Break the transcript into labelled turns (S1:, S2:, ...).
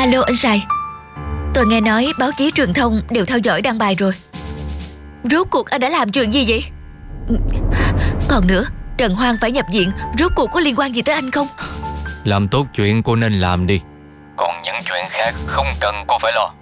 S1: Alo anh Sài, tôi nghe nói báo chí truyền thông đều theo dõi đăng bài rồi. Rốt cuộc anh đã làm chuyện gì vậy? Còn nữa, Trần Hoan phải nhập viện, rốt cuộc có liên quan gì tới anh không?
S2: Làm tốt chuyện cô nên làm đi.
S3: Còn những chuyện khác không cần cô phải lo.